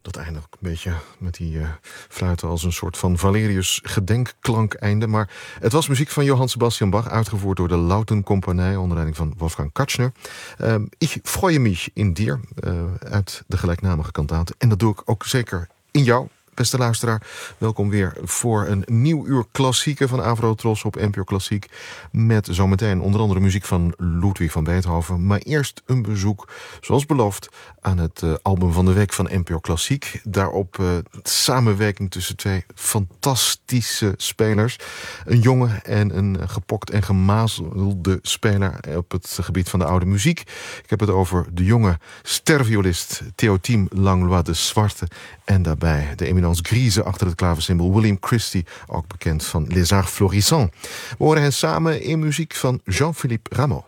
Dat eindigt ook een beetje met die fluiten als een soort van Valerius gedenkklankeinde. Maar het was muziek van Johann Sebastian Bach, uitgevoerd door de Lautenkompanie onder leiding van Wolfgang Katschner. Ich freue mich in dir, uit de gelijknamige kantate. En dat doe ik ook zeker in jou, beste luisteraar. Welkom weer voor een nieuw uur klassieken van Avrotros op NPO Klassiek. Met zometeen onder andere muziek van Ludwig van Beethoven. Maar eerst een bezoek, zoals beloofd, aan het album van de week van NPO Klassiek. Daarop samenwerking tussen twee fantastische spelers. Een jonge en een gepokt en gemazelde speler op het gebied van de oude muziek. Ik heb het over de jonge sterviolist Théotime Langlois de Zwarte. En daarbij de eminence grise achter het klaversymbol William Christie, ook bekend van Les Arts Florissants. We horen hen samen in muziek van Jean-Philippe Rameau.